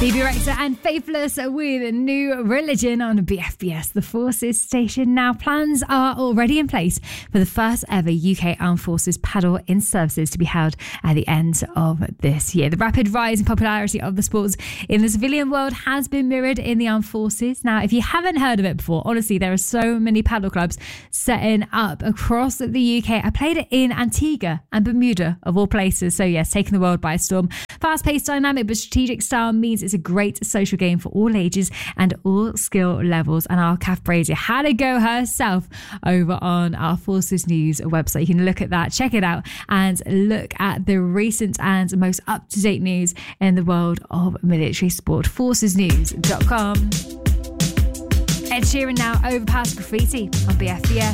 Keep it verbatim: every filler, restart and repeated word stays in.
Bebe Rexha and Faithless with New Religion on B F B S, the Forces station. Now, plans are already in place for the first ever U K Armed Forces paddle in services to be held at the end of this year. The rapid rise in popularity of the sports in the civilian world has been mirrored in the Armed Forces. Now, if you haven't heard of it before, honestly, there are so many paddle clubs setting up across the U K. I played it in Antigua and Bermuda, of all places. So yes, taking the world by storm. Fast-paced, dynamic but strategic style means it's a great social game for all ages and all skill levels. And our Kath Brazier had a go herself over on our Forces News website. You can look at that, check it out, and look at the recent and most up-to-date news in the world of military sport. forces news dot com. Ed Sheeran now over past graffiti on B F B S.